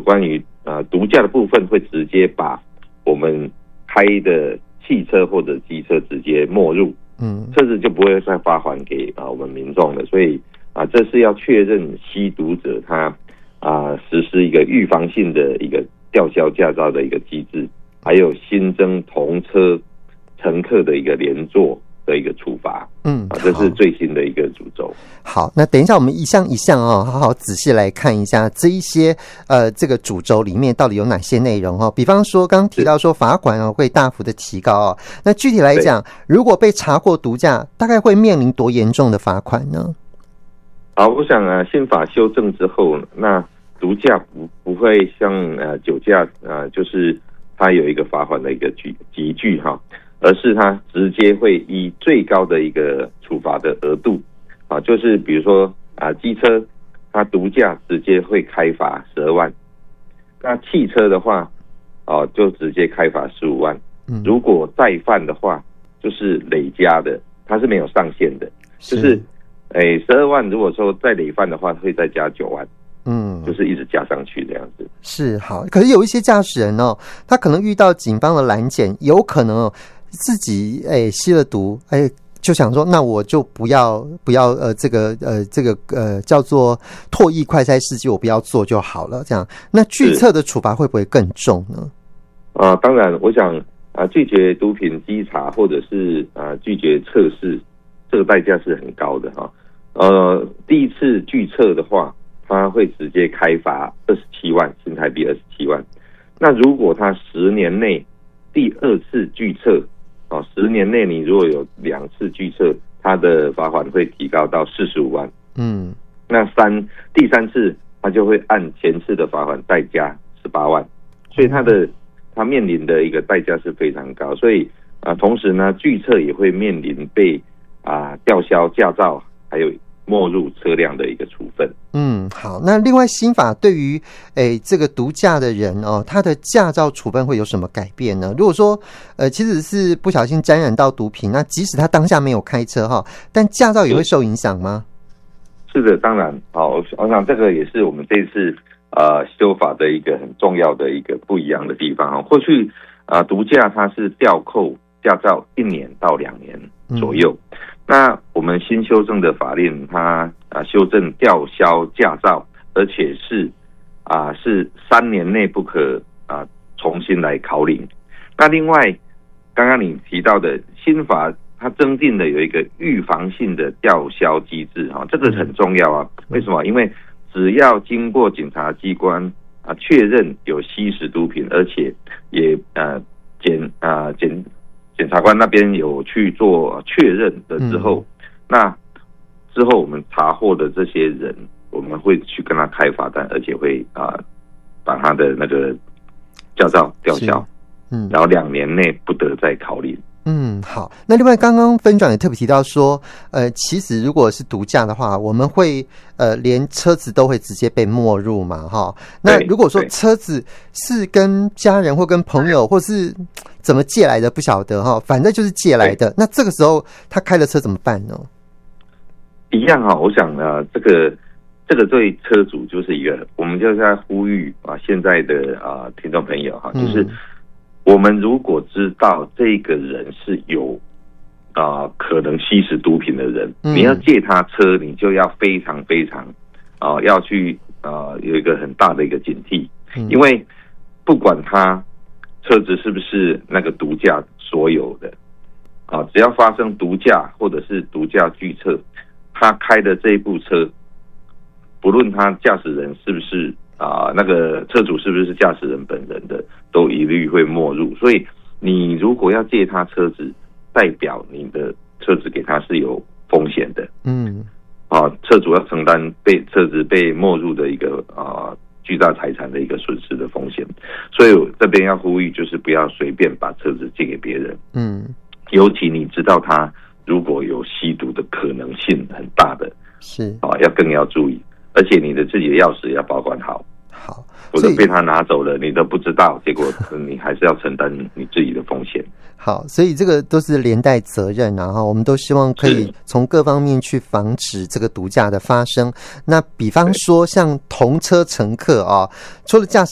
关于毒驾的部分，会直接把我们开的汽车或者机车直接没入，车子就不会再发还给我们民众了。所以这是要确认吸毒者他实施一个预防性的一个吊销驾照的一个机制，还有新增同车乘客的一个连坐的一个处罚。这是最新的一个主轴。 好，那等一下我们一项一项好好仔细来看一下这一些这个主轴里面到底有哪些内容比方说刚刚提到说罚款会大幅的提高那具体来讲，如果被查获毒驾，大概会面临多严重的罚款呢？ 好，我想宪法修正之后，那毒驾不会像酒驾就是它有一个罚款的一个集聚而是它直接会以最高的一个处罚的额度就是比如说机车它毒驾直接会开罚12万，那汽车的话就直接开罚15万。如果再犯的话，就是累加的，它是没有上限的，就是12万，如果说再累犯的话，会再加9万。就是一直加上去这样子。是好，可是有一些驾驶人他可能遇到警方的拦检，有可能自己吸了毒，就想说，那我就不要这个叫做唾液快筛试剂，我不要做就好了。这样，那拒测的处罚会不会更重呢？当然，我想拒绝毒品稽查或者是拒绝测试，这个代价是很高的第一次拒测的话，他会直接开罚27万新台币27万。那如果他10年内第2次拒测10年内你如果有2次拒测，他的罚款会提高到45万。那第3次他就会按前次的罚款再加18万，所以他面临的一个代价是非常高。所以同时呢，拒测也会面临被吊销驾照还有没入车辆的一个处分。好，那另外新法对于这个毒驾的人他的驾照处分会有什么改变呢？如果说其实是不小心沾染到毒品，那即使他当下没有开车但驾照也会受影响吗？是的，当然。我想这个也是我们这次修法的一个很重要的一个不一样的地方过去毒驾它是吊扣驾照1年到2年左右。那我们新修正的法令，它修正吊销驾照，而且是3年内不可重新来考领。那另外，刚刚你提到的新法，它增订的有一个预防性的吊销机制这个很重要为什么？因为只要经过检察机关确认有吸食毒品，而且也检察官那边有去做确认的之后，那之后我们查获的这些人，我们会去跟他开罚单，而且会把他的那个驾照吊销，然后2年内不得再考虑。好。那另外刚刚分长也特别提到说，其实如果是毒驾的话，我们会连车子都会直接被没入嘛那如果说车子是跟家人或跟朋友或是怎么借来的不晓得反正就是借来的，那这个时候他开了车怎么办呢？一样我想这个对车主就是一个，我们就是在呼吁现在的听众朋友就是我们如果知道这个人是有可能吸食毒品的人，你要借他车，你就要非常非常要去有一个很大的一个警惕，因为不管他车子是不是那个毒驾所有的只要发生毒驾或者是毒驾拒测，他开的这一部车，不论他驾驶人是不是那个车主是不是驾驶人本人的，都一律会没入。所以你如果要借他车子，代表你的车子给他是有风险的。车主要承担车子被没入的一个巨大财产的一个损失的风险。所以这边要呼吁，就是不要随便把车子借给别人。尤其你知道他如果有吸毒的可能性很大的，是更要注意。而且你的自己的钥匙要保管好，或者被他拿走了，你都不知道，结果你还是要承担你自己的风险。好，所以这个都是连带责任我们都希望可以从各方面去防止这个毒驾的发生。那比方说像同车乘客除了驾驶